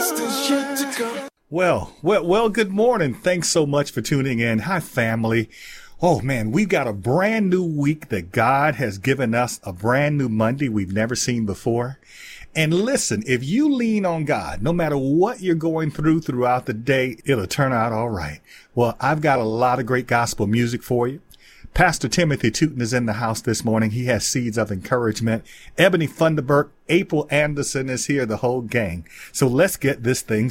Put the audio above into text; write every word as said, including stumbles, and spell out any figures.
Well, well, well, good morning. Thanks so much for tuning in. Hi, family. Oh, man, we've got a brand new week that God has given us, a brand new Monday we've never seen before. And listen, if you lean on God, no matter what you're going through throughout the day, it'll turn out all right. Well, I've got a lot of great gospel music for you. Pastor Timothy Tootin is in the house this morning. He has seeds of encouragement. Ebony Funderburk, April Anderson is here, the whole gang. So let's get this thing